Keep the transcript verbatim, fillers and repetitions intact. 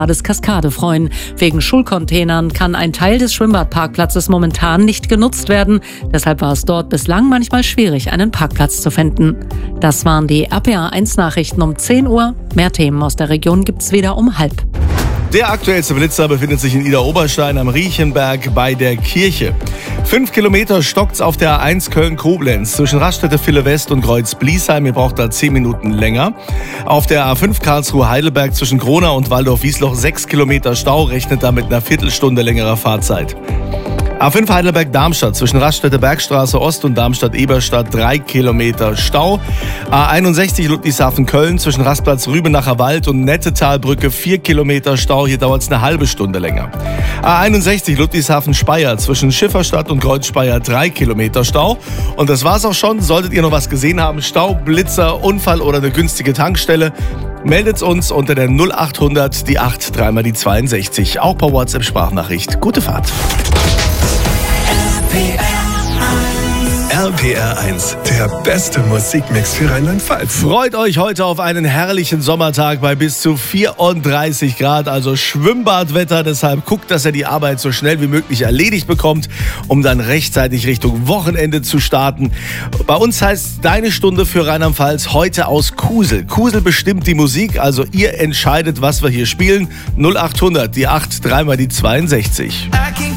des Kaskade freuen. Wegen Schulcontainern kann ein Teil des Schwimmbadparkplatzes momentan nicht genutzt werden. Deshalb war es dort bislang manchmal schwierig, einen Parkplatz zu finden. Das waren die R P A eins Nachrichten um zehn Uhr. Mehr Themen aus der Region gibt's wieder um halb. Der aktuellste Blitzer befindet sich in Idar-Oberstein am Riechenberg bei der Kirche. Fünf Kilometer stockt's auf der A eins Köln-Koblenz zwischen Raststätte Ville West und Kreuz-Bliesheim. Ihr braucht da zehn Minuten länger. Auf der A fünf Karlsruhe-Heidelberg zwischen Gronau und Waldorf-Wiesloch sechs Kilometer Stau, rechnet da mit einer Viertelstunde längerer Fahrzeit. A fünf Heidelberg-Darmstadt zwischen Raststätte Bergstraße Ost und Darmstadt-Eberstadt drei Kilometer Stau. A einundsechzig Ludwigshafen-Köln zwischen Rastplatz Rübenacher Wald und Nettetalbrücke vier Kilometer Stau. Hier dauert es eine halbe Stunde länger. A einundsechzig Ludwigshafen-Speyer zwischen Schifferstadt und Kreuzspeyer drei Kilometer Stau. Und das war's auch schon. Solltet ihr noch was gesehen haben, Stau, Blitzer, Unfall oder eine günstige Tankstelle, meldet uns unter der null achthundert, die acht, dreimal die zweiundsechzig. Auch per WhatsApp-Sprachnachricht. Gute Fahrt. R P R eins, der beste Musikmix für Rheinland-Pfalz. Freut euch heute auf einen herrlichen Sommertag bei bis zu vierunddreißig Grad, also Schwimmbadwetter. Deshalb guckt, dass ihr die Arbeit so schnell wie möglich erledigt bekommt, um dann rechtzeitig Richtung Wochenende zu starten. Bei uns heißt Deine Stunde für Rheinland-Pfalz heute aus Kusel. Kusel bestimmt die Musik, also ihr entscheidet, was wir hier spielen. null achthundert, die acht, dreimal die zweiundsechzig.